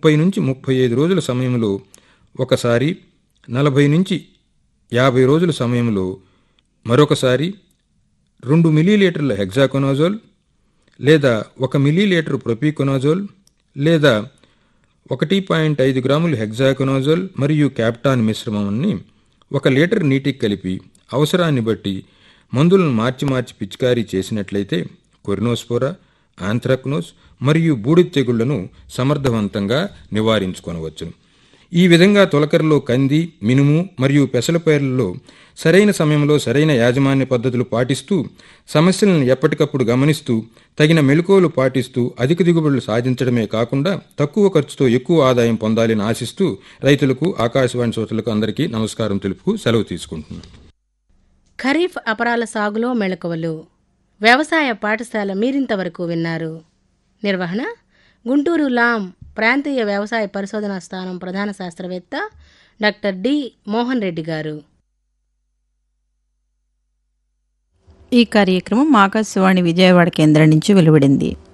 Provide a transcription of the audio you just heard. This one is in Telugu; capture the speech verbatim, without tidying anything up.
ముప్పై నుంచి ముప్పై ఐదు రోజుల సమయంలో ఒకసారి, నలభై నుంచి యాభై రోజుల సమయంలో మరొకసారి రెండు మిల్లీలీటర్ల హెగ్జాకొనాజోల్ లేదా ఒక మిల్లీలీటర్ ప్రొపికొనాజోల్ లేదా ఒకటి పాయింట్ ఐదు గ్రాములు హెగ్జాకొనాజోల్ మరియు క్యాప్టాన్ మిశ్రమాన్ని ఒక లీటర్ నీటికి కలిపి అవసరాన్ని బట్టి మందులను మార్చి మార్చి పిచికారీ చేసినట్లయితే కొరినోస్పోరా, ఆంథ్రాక్నోస్ మరియు బూడిద తెగుళ్లను సమర్థవంతంగా నివారించుకొనవచ్చును. ఈ విధంగా తొలకరిలో కంది, మినుము మరియు పెసల పైర్లలో సరైన సమయంలో సరైన యాజమాన్య పద్ధతులు పాటిస్తూ సమస్యలను ఎప్పటికప్పుడు గమనిస్తూ తగిన మెళకువలు పాటిస్తూ అధిక దిగుబడులు సాధించడమే కాకుండా తక్కువ ఖర్చుతో ఎక్కువ ఆదాయం పొందాలని ఆశిస్తూ రైతులకు, ఆకాశవాణి శ్రోతలకు అందరికీ నమస్కారం తెలుపుతూ సెలవు తీసుకుంటున్నాను. ఖరీఫ్ అపరాల సాగులో మెళకువలు వ్యవసాయ పాఠశాల మీరింతవరకు విన్నారు. నిర్వహణ గుంటూరు లాం ప్రాంతీయ వ్యవసాయ పరిశోధనా స్థానం ప్రధాన శాస్త్రవేత్త డాక్టర్ డి మోహన్ రెడ్డి గారు. ఈ కార్యక్రమం ఆకాశవాణి విజయవాడ కేంద్రం నుంచి వెలువడింది.